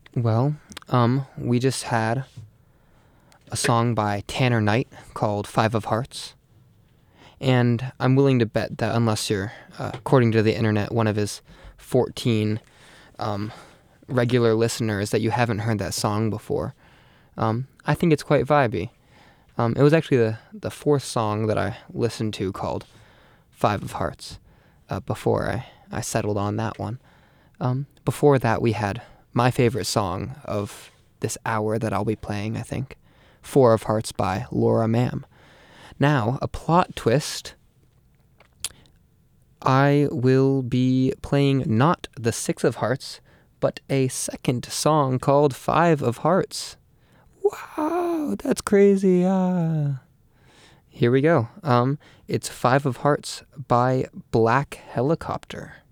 Well, we just had a song by Tanner Knight called Five of Hearts. And I'm willing to bet that unless you're, according to the internet, one of his 14 regular listeners, that you haven't heard that song before. I think it's quite vibey. It was actually the fourth song that I listened to called Five of Hearts before I settled on that one. Before that, we had my favorite song of this hour that I'll be playing, I think, Four of Hearts by Laura Mam. Now, a plot twist. I will be playing not the Six of Hearts, but a second song called Five of Hearts. Wow, that's crazy. Here we go. It's Five of Hearts by Black Helicopter.